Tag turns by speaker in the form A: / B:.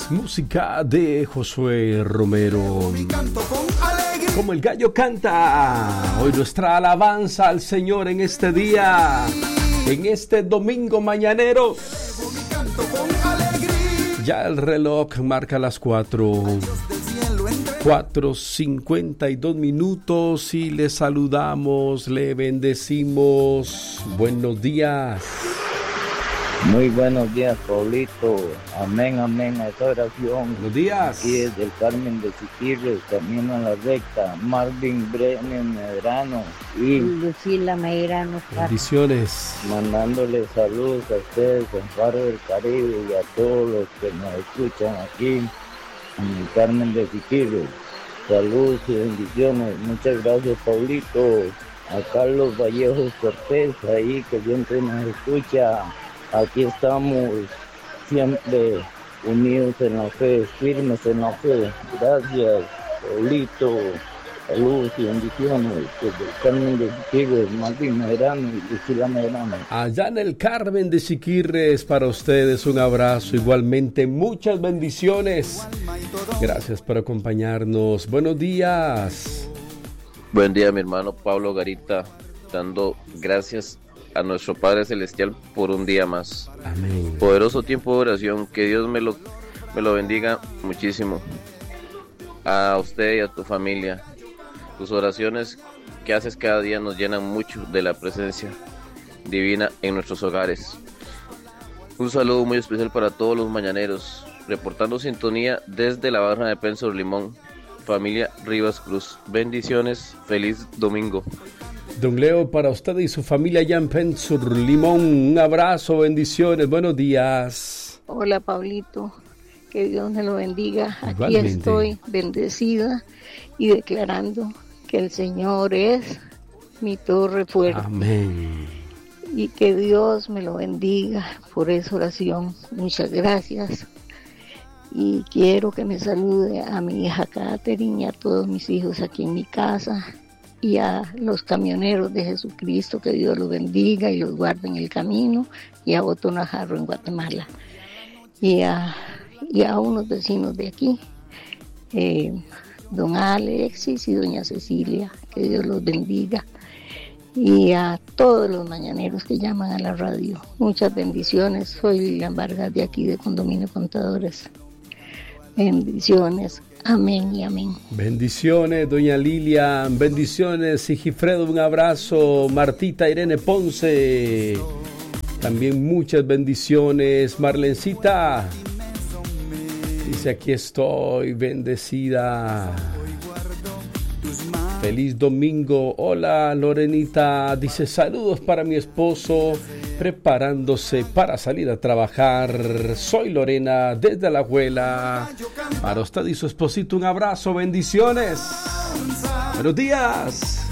A: Música de Josué Romero. Como el gallo canta, hoy nuestra alabanza al Señor en este día, en este domingo mañanero. Ya el reloj marca las 4:52 minutos y le saludamos, le bendecimos. Buenos días.
B: Muy buenos días, Paulito. Amén, amén a esta oración.
A: Buenos días.
B: Y desde el Carmen de Siquirres, camino a la recta, Marvin Brennan Medrano y
C: Lucila Medrano.
A: Bendiciones.
B: Mandándole saludos a ustedes, Amparo del Caribe, y a todos los que nos escuchan aquí en el Carmen de Siquirres. Saludos y bendiciones. Muchas gracias, Paulito. A Carlos Vallejos Cortés, ahí que siempre nos escucha. Aquí estamos siempre unidos en la fe, firmes en la fe. Gracias, Paulito. Saludos y bendiciones desde el Carmen de Siquirres, Martín Medrano y Lucila Medrano.
A: Allá en el Carmen de Siquirres, para ustedes un abrazo, igualmente muchas bendiciones. Gracias por acompañarnos. Buenos días.
D: Buen día, mi hermano Pablo Garita, dando gracias a nuestro Padre Celestial por un día más.
A: Amén.
D: Poderoso tiempo de oración, que Dios me lo bendiga muchísimo. A usted y a tu familia. Tus oraciones que haces cada día nos llenan mucho de la presencia divina en nuestros hogares. Un saludo muy especial para todos los mañaneros, reportando sintonía desde la Barra de Penso Limón, familia Rivas Cruz. Bendiciones, feliz domingo.
A: Don Leo, para usted y su familia allá en Pensur Limón, un abrazo, bendiciones, buenos días.
C: Hola, Pablito, que Dios me lo bendiga.
A: Igualmente.
C: Aquí estoy bendecida y declarando que el Señor es mi torre fuerte.
A: Amén.
C: Y que Dios me lo bendiga por esa oración. Muchas gracias. Y quiero que me salude a mi hija Catherine y a todos mis hijos aquí en mi casa. Y a los camioneros de Jesucristo, que Dios los bendiga y los guarde en el camino, y a Otto Najarro en Guatemala, y a unos vecinos de aquí, don Alexis y doña Cecilia, que Dios los bendiga, y a todos los mañaneros que llaman a la radio. Muchas bendiciones. Soy Lilian Vargas, de aquí de Condominio Contadores. Bendiciones. Amén y amén.
A: Bendiciones, doña Lilian. Bendiciones, Sigifredo. Un abrazo. Martita Irene Ponce. También muchas bendiciones. Marlencita dice: aquí estoy, bendecida. Feliz domingo. Hola, Lorenita. Dice: saludos para mi esposo, preparándose para salir a trabajar. Soy Lorena desde Alajuela. Para usted y su esposito un abrazo, bendiciones. Buenos días.